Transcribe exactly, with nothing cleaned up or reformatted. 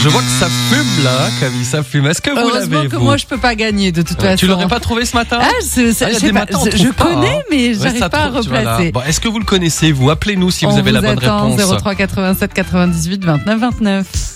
Je vois que ça fume là, Camille, ça fume. Est-ce que vous Heureusement l'avez que vous moi je peux pas gagner de toute Ouais, façon. Tu l'aurais pas trouvé ce matin? Ah, c'est- ça- Ah, il y a je sais des pas, matins, on je, trouve je pas, connais, hein. mais Ouais, j'arrive ça pas à trouve, tu vois, là. replacer. Bon, est-ce que vous le connaissez, vous? Appelez-nous si On vous avez la bonne attend, réponse. zéro trois quatre-vingt-sept quatre-vingt-dix-huit vingt-neuf vingt-neuf.